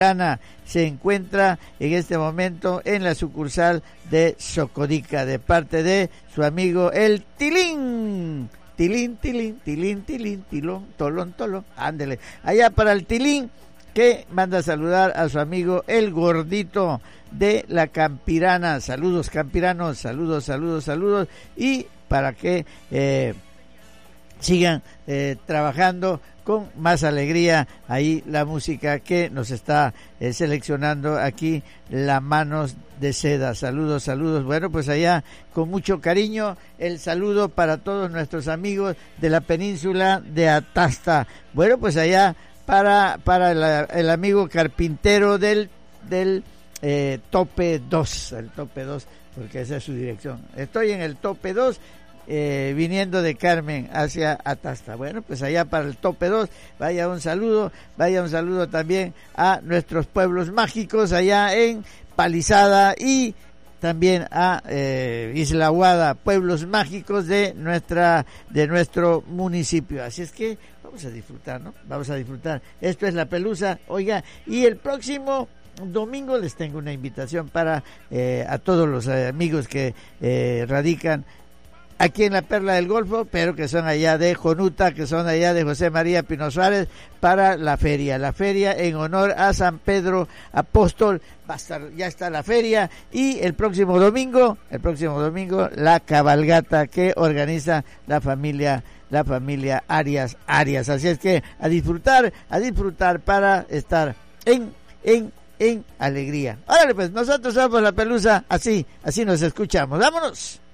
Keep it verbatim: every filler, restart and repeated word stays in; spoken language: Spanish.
Ana se encuentra en este momento en la sucursal de Socodica de parte de su amigo el Tilín. Tilín, Tilín, Tilín, Tilín, Tilón, Tolón, Tolón, ándele. Allá para el Tilín, que manda a saludar a su amigo el Gordito de la Campirana. Saludos, campiranos, saludos, saludos, saludos. Y para que eh, sigan eh, trabajando con más alegría ahí la música que nos está eh, seleccionando aquí la Manos de Seda. Saludos, saludos. Bueno, pues allá con mucho cariño el saludo para todos nuestros amigos de la península de Atasta. Bueno, pues allá para para la, el amigo carpintero del del eh, tope dos, el tope dos, porque esa es su dirección. Estoy en el tope dos. Eh, viniendo de Carmen hacia Atasta. Bueno, pues allá para el tope dos, vaya un saludo, vaya un saludo también a nuestros pueblos mágicos allá en Palizada y también a eh, Isla Aguada, pueblos mágicos de nuestra de nuestro municipio. Así es que vamos a disfrutar, ¿no? Vamos a disfrutar. Esto es La Pelusa, oiga, y el próximo domingo les tengo una invitación para eh, a todos los eh, amigos que eh, radican aquí en la Perla del Golfo, pero que son allá de Jonuta, que son allá de José María Pino Suárez, para la feria. La feria en honor a San Pedro Apóstol. Va a estar, ya está la feria. Y el próximo domingo, el próximo domingo, la cabalgata que organiza la familia, la familia Arias Arias. Así es que a disfrutar, a disfrutar para estar en, en, en alegría. Órale, pues nosotros somos La Pelusa, así, así nos escuchamos. ¡Vámonos!